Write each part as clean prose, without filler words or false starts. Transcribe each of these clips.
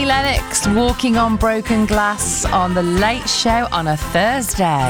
Annie Lennox, Walking on Broken Glass on The Late Show on a Thursday.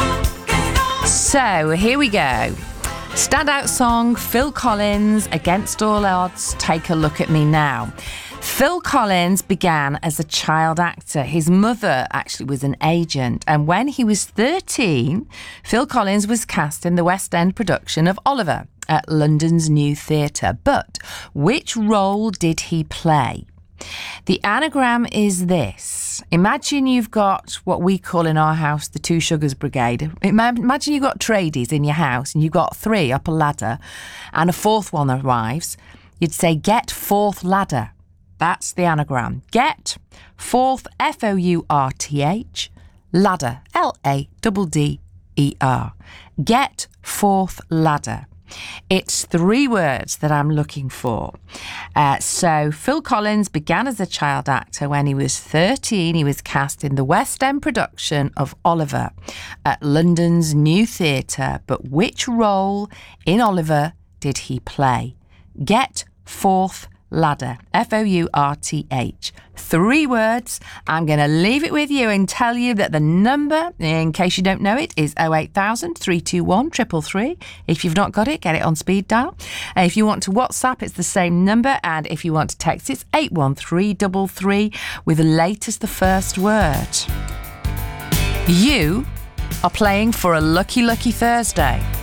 So, here we go. Standout song, Phil Collins, Against All Odds, Take a Look at Me Now. Phil Collins began as a child actor. His mother actually was an agent, and when he was 13, Phil Collins was cast in the West End production of Oliver at London's New Theatre. But which role did he play? The anagram is this. Imagine you've got what we call in our house the Two Sugars Brigade. Imagine you've got tradies in your house and you've got 3 up a ladder and a 4th one arrives. You'd say, get 4th ladder. That's the anagram. Get 4th, F-O-U-R-T-H, ladder, L-A-D-D-E-R. Get 4th ladder. It's 3 words that I'm looking for. So Phil Collins began as a child actor. When he was 13, he was cast in the West End production of Oliver at London's New Theatre. But which role in Oliver did he play? Get 4th ladder, F-O-U-R-T-H. 3 words. I'm going to leave it with you and tell you that the number, in case you don't know it, is 08000 321 333. If you've not got it, get it on speed dial. If you want to WhatsApp, it's the same number. And if you want to text, it's 81333 with the latest, the first word. You are playing for a lucky, lucky Thursday.